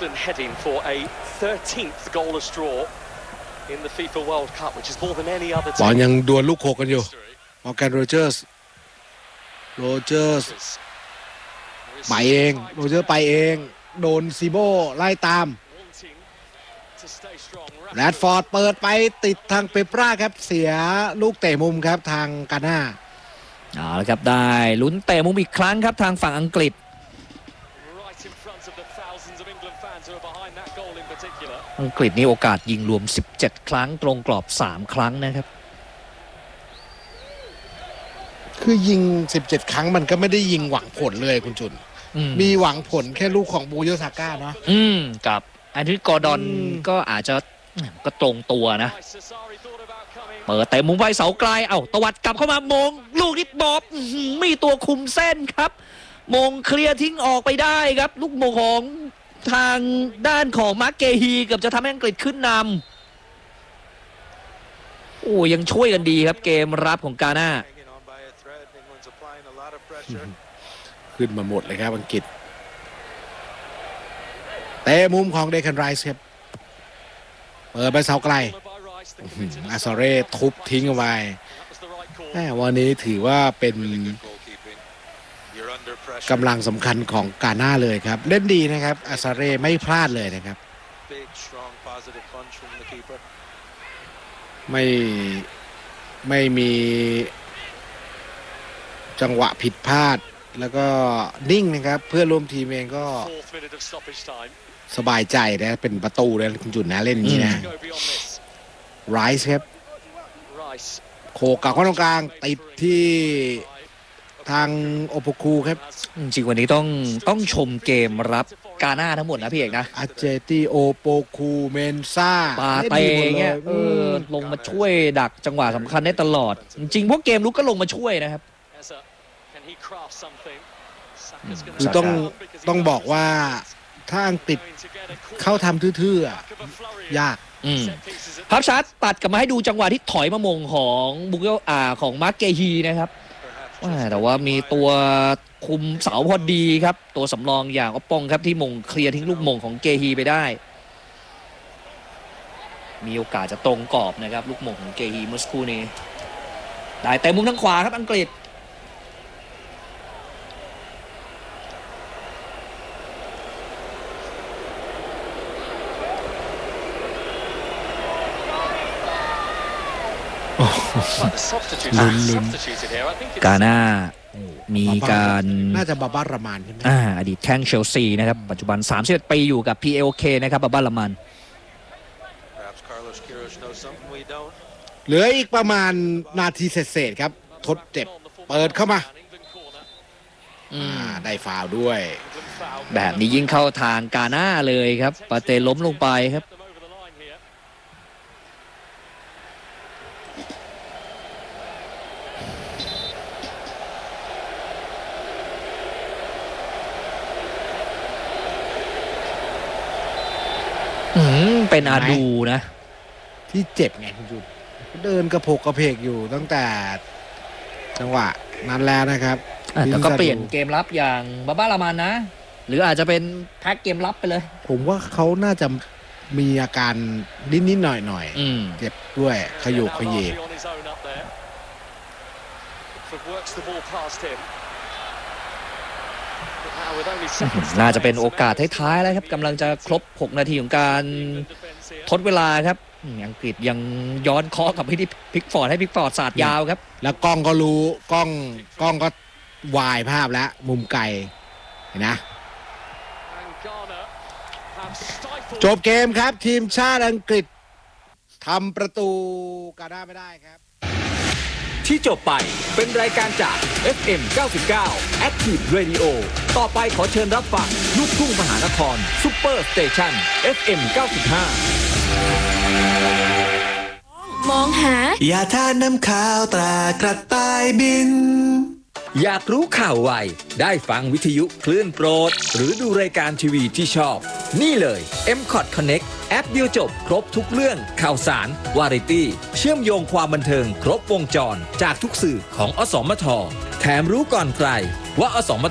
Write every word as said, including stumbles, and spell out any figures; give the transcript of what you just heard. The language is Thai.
England heading for a thirteenth goalless draw in the FIFA World Cup, which is more than any other team. บอลยังดวลลูกโขกกันอยู่มอร์แกนโรเจอร์สโรเจอร์สไปเองโรเจอร์ไปเองโดนซีโบไล่ตามแรดฟอร์ดเปิดไปติดทางเปปราครับเสียลูกเตะมุมครับทางกาน่าเอาละครับได้ลุ้นเตะมุมอีกครั้งครับทางฝั่งอังกฤษอังกฤษนี่โอกาสยิงรวมสิบเจ็ดครั้งตรงกรอบสามครั้งนะครับคือยิงสิบเจ็ดครั้งมันก็ไม่ได้ยิงหวังผลเลยคุณจุนมีหวังผลแค่ลูกของบูโยซาก้าเนาะอืมกับแอนทรีกอร์ดอนก็อาจจะก็ตรงตัวนะเปิดเตะมุมไปเสาไกลเอ้าตวัดกลับเข้ามามงลูกนี้บอบมีตัวคุมเส้นครับมงเคลียร์ทิ้งออกไปได้ครับลูกมงของทางด้านของมาร์เกฮีเกือบจะทำให้อังกฤษขึ้นนำโอ้ยังช่วยกันดีครับเกมรับของกาน่าขึ้นมาหมดเลยครับอังกฤษเตะมุมของเดคันไรส์ครับเปิดไปเสาไกลอาซาเร่ทุบทิ้งเอาไว้วันนี้ถือว่าเป็นกำลังสำคัญของกาน่าเลยครับเล่นดีนะครับอาซาเร่ไม่พลาดเลยนะครับไม่ไม่มีจังหวะผิดพลาดแล้วก็นิ่งนะครับเพื่อนร่วมทีมเองก็สบายใจนะเป็นประตูเลยคุณจุนนะเล่นอย่างนี้นะไรส์ครับโขกกลับเข้าตรงกลางติดที่ทางโอโปคูครับจริงวันนี้ต้องต้องชมเกมรับกาน่าทั้งหมดนะพี่เอกนะอาเจติโอโปคูเมนซ่าปาเต้เงี้ยเออลงมาช่วยดักจังหวะสำคัญได้ตลอดจริงๆพวกเกมลุกก็ลงมาช่วยนะครับคือต้องต้องบอกว่าถ้าอังกฤษเข้าทำทื่อๆยากภาพชัดตัดกลับมาให้ดูจังหวะที่ถอยมามงของบุกเกลอาของมาร์เกฮีนะครับแต่ว่ามีตัวคุมเสาพอดีครับตัวสำรองอย่างอปปองครับที่มงเคลียร์ทิ้งลูกมงของเกฮีไปได้มีโอกาสจะตรงกรอบนะครับลูกมงของเกฮีเมื่อสักครู่นี้ได้แต่มุมทางขวาครับอังกฤษลุ้นๆกาน่ามีการน่าจะบาบารามันใช่ไหมอ่าอดีตแข้งเชลซีนะครับปัจจุบันสามสิบเอ็ดปีอยู่กับ พี เอ โอ เค นะครับบาบารามันเหลืออีกประมาณนาทีเศษๆครับทดเจ็บเปิดเข้ามาได้ฟาวด้วยแบบนี้ยิ่งเข้าทางกาน่าเลยครับปาเต้ล้มลงไปครับเป็นอาดูนะที่เจ็บไงคุณจุนเดินกระโผกกระเพกอยู่ตั้งแต่จังหวะนั้นแล้วนะครับแล้วก็เปลี่ยนเกมรับอย่างบาบารามันนะหรืออาจจะเป็นแพ็กเกมรับไปเลยผมว่าเขาน่าจะมีอาการนิดๆหน่อยๆเจ็บด้วยขยุกขยิบน่าจะเป็นโอกาสท้ายๆแล้วครับกำลังจะครบหกนาทีของการทดเวลาครับอังกฤษยังย้อนเคาะกับที่พิกฟอร์ดให้พิกฟอร์ดสาดยาวครับแล้วกล้องก็รู้กล้องกล้องก็วายภาพแล้วมุมไกลเห็นนะจบเกมครับทีมชาติอังกฤษทำประตูกาน่าไม่ได้ครับที่จบไปเป็นรายการจาก เอฟ เอ็ม เก้าสิบเก้า Active Radio ต่อไปขอเชิญรับฟังลูกทุ่งมหานครซุปเปอร์สเตชัน เอฟ เอ็ม เก้าสิบห้ามองหายาท่าน้ำขาวตรากระต่ายบินอยากรู้ข่าวไวได้ฟังวิทยุคลื่นโปรดหรือดูรายการทีวีที่ชอบนี่เลย เอ็ม คอท Connect แอปเดียวจบครบทุกเรื่องข่าวสารวาไรตี้เชื่อมโยงความบันเทิงครบวงจรจากทุกสื่อของอสมทแถมรู้ก่อนใครว่าอสม